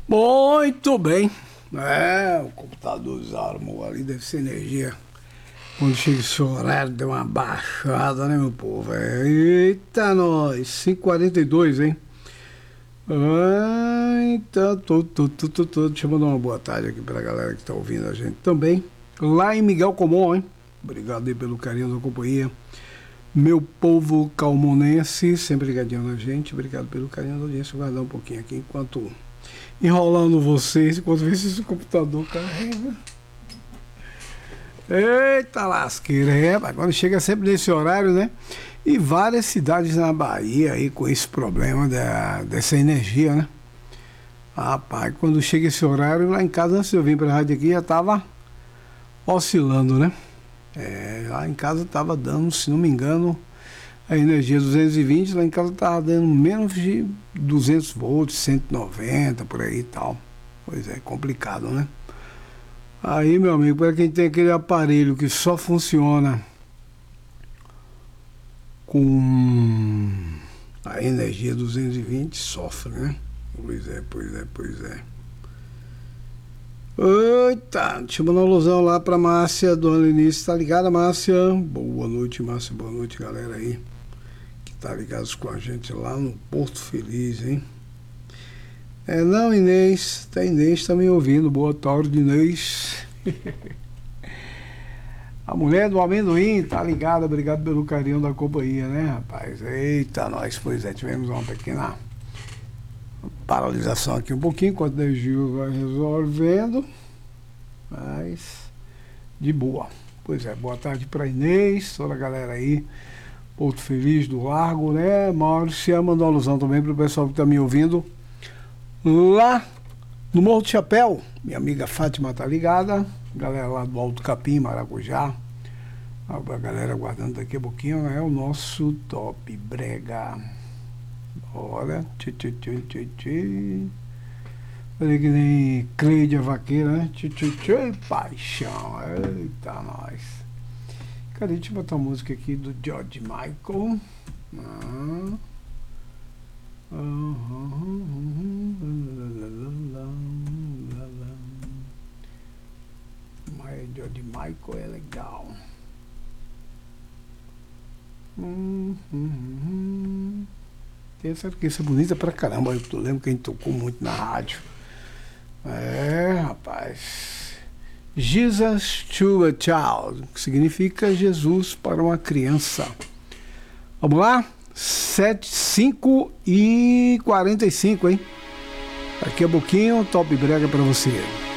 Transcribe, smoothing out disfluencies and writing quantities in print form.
Muito bem. O computador desarmou ali, deve ser energia. Quando chega esse horário, deu uma baixada, né, meu povo? Eita, nós! 5h42, hein? Então, deixa eu mandar uma boa tarde aqui pra galera que tá ouvindo a gente também. Lá em Miguel Comum, hein? Obrigado aí pelo carinho da companhia. Meu povo calmonense, sempre ligadinho na gente. Obrigado pelo carinho da audiência. Vou guardar um pouquinho aqui enquanto... enrolando vocês, enquanto vê se esse computador carrega. Eita lasqueira, mas quando chega sempre nesse horário, né? E várias cidades na Bahia aí com esse problema dessa energia, né? Rapaz, quando chega esse horário, lá em casa, antes de eu vir pra rádio aqui, já tava oscilando, né? Lá em casa tava dando, se não me engano, a energia 220, lá em casa tava dando menos de 200 volts, 190, por aí e tal. Pois é, complicado, né? Aí, meu amigo, para quem tem aquele aparelho que só funciona com a energia 220, sofre, né? Pois é. Eita, deixa eu mandar uma alusão lá pra Márcia, dona Lenice, tá ligada, Márcia? Boa noite, Márcia, boa noite, galera aí que tá ligados com a gente lá no Porto Feliz, hein? Não, Inês, Inês tá me ouvindo, boa tarde, Inês. A mulher do amendoim tá ligada, obrigado pelo carinho da companhia, né, rapaz? Eita, nós, pois é, tivemos uma pequena paralisação aqui um pouquinho, enquanto o Gil vai resolvendo, mas de boa. Pois é, boa tarde pra Inês, toda a galera aí, Porto Feliz do Largo, né? Maurício, mandou uma alusão também pro pessoal que tá me ouvindo lá no Morro do Chapéu. Minha amiga Fátima tá ligada, galera lá do Alto Capim, Maracujá, a galera aguardando daqui a pouquinho, é o nosso Top Brega. Bora, olha que nem Cleide a Vaqueira, né? Paixão, eita nós. Cadê? Deixa eu botar a música aqui do George Michael. Mas George Michael é legal. Tem essa orquestra bonita pra caramba. Eu lembro que a gente tocou muito na rádio. Rapaz. Jesus to a Child, que significa Jesus para uma criança. Vamos lá? 5h45, hein? Daqui a pouquinho, Top Brega pra você.